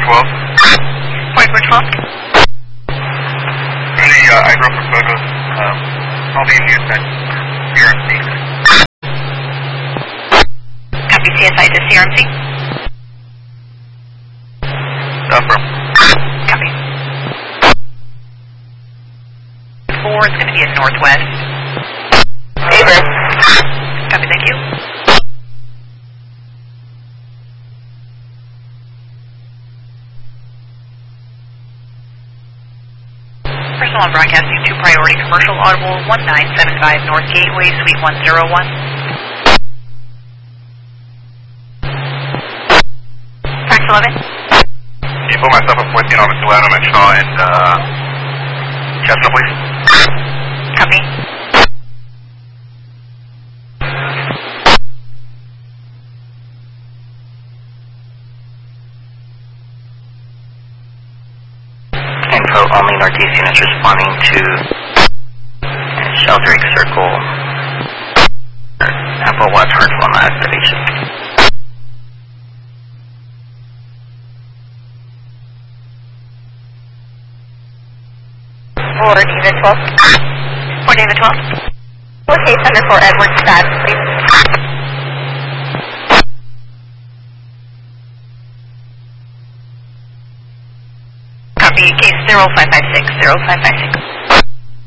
The iGroup for photos, I'll be in use at CRMC. Copy CSI to CRMC. Affirm. Copy. 4 is going to be in northwest. Favor. Copy, thank you. Personal on broadcasting to priority commercial audible 1975 North Gateway, Suite 101. Fax 11. Can you pull myself up with, Mr. Lanham and Shaw and, Chestnut, please? Copy. Info only Northeast units responding to Sheldrake Circle. Apple Watch hard phone activation. For David 12. For David 12. Okay, Thunder 4 Edward Stats, please. Copy, case 0556, 0556.